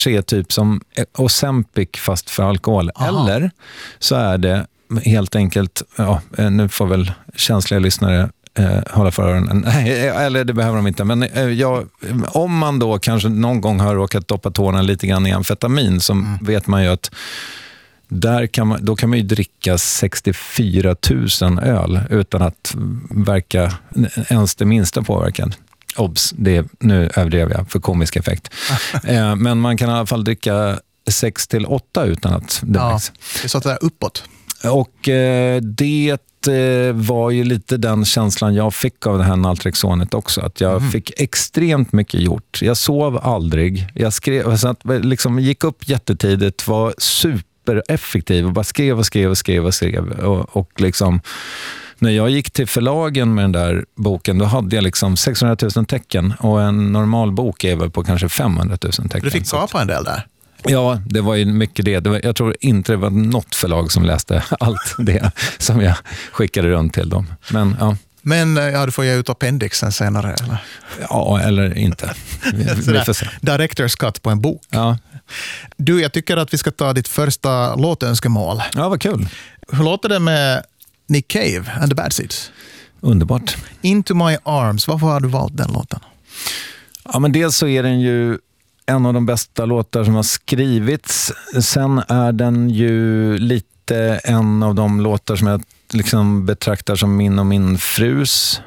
är typ som Ozempic fast för alkohol. Aha. Eller så är det helt enkelt, nu får väl känsliga lyssnare hålla för öronen. Nej, eller det behöver de inte. Men om man då kanske någon gång har råkat doppa tårna lite grann i amfetamin, så vet man ju att då kan man ju dricka 64 000 öl utan att verka ens det minsta påverkad. Obs, nu överdrev jag för komisk effekt. Men man kan i alla fall dricka 6-8 utan att det märks. Det är så att det är uppåt. Och det var ju lite den känslan jag fick av det här Naltrexonet också. Att jag fick extremt mycket gjort. Jag sov aldrig. Jag skrev, så att, liksom, gick upp jättetidigt, var supereffektiv och bara skrev och liksom... När jag gick till förlagen med den där boken, då hade jag liksom 600 000 tecken och en normal bok är väl på kanske 500 000 tecken. Du fick skapa en del där? Ja, det var ju mycket det. Jag tror inte det var något förlag som läste allt det som jag skickade runt till dem. Men du får ge ut appendixen senare, eller? Ja, eller inte. Vi får se. Director's cut på en bok. Ja. Du, jag tycker att vi ska ta ditt första låtönskemål. Ja, vad kul. Hur låter det med Nick Cave and the Bad Seeds? Underbart. Into My Arms. Varför har du valt den låten? Ja, men dels så är den ju en av de bästa låtar som har skrivits. Sen är den ju lite en av de låtar som jag liksom betraktar som min och min frus.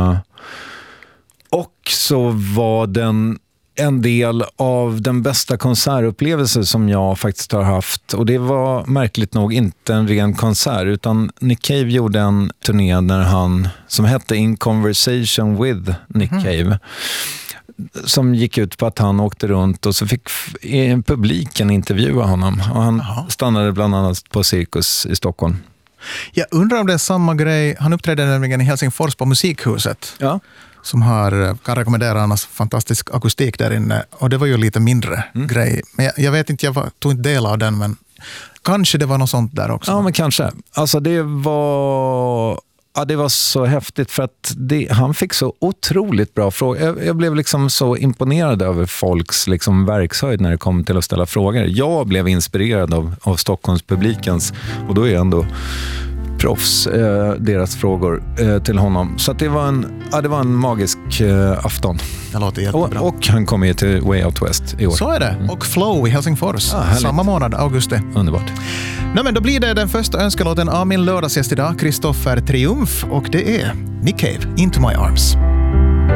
Och så var den en del av den bästa konsertupplevelse som jag faktiskt har haft. Och det var märkligt nog inte en ren konsert, utan Nick Cave gjorde en turné som hette In Conversation with Nick Cave. Som gick ut på att han åkte runt och så fick publiken intervjua honom. Och han stannade bland annat på Cirkus i Stockholm. Jag undrar om det är samma grej. Han uppträdde nämligen i Helsingfors på Musikhuset. Ja. Som kan rekommendera hans fantastisk akustik där inne. Och det var ju lite mindre grej. Men jag vet inte, jag tog inte del av den, men kanske det var något sånt där också. Ja, men kanske. Alltså det var så häftigt för att han fick så otroligt bra frågor. Jag blev liksom så imponerad över folks liksom verkshöjd när det kom till att ställa frågor. Jag blev inspirerad av Stockholms publikens, och då är ändå proffs deras frågor till honom. Så att det var en magisk afton. Det låter jättebra. Och han kommer ju till Way Out West i år. Så är det. Och Flow i Helsingfors. Samma månad, augusti. Underbart. Nej, men då blir det den första önskelåten av min lördagsgäst idag, Kristoffer Triumf. Och det är Nick Cave, Into My Arms.